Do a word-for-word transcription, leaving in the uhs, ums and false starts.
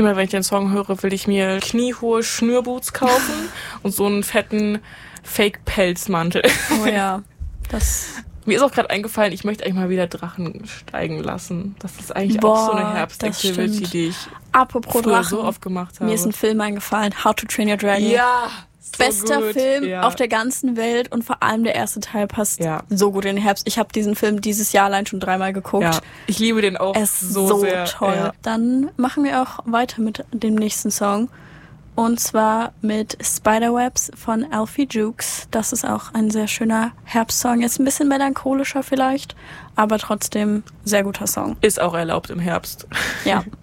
Immer wenn ich den Song höre, will ich mir kniehohe Schnürboots kaufen und so einen fetten Fake-Pelzmantel. Oh ja, das... Mir ist auch gerade eingefallen, ich möchte eigentlich mal wieder Drachen steigen lassen. Das ist eigentlich Boah, auch so eine Herbst-Activity, die ich Apropos früher Drachen, so oft gemacht habe. mir ist ein Film eingefallen, How to Train Your Dragon. Ja, so Bester gut. Film Ja. auf der ganzen Welt und vor allem der erste Teil passt Ja. so gut in den Herbst. Ich habe diesen Film dieses Jahr allein schon dreimal geguckt. Ja, ich liebe den auch Er ist so, so, sehr. toll. Ja. Dann machen wir auch weiter mit dem nächsten Song. Und zwar mit Spiderwebs von Alfie Jukes. Das ist auch ein sehr schöner Herbstsong. Jetzt ein bisschen melancholischer vielleicht, aber trotzdem sehr guter Song. Ist auch erlaubt im Herbst. Ja.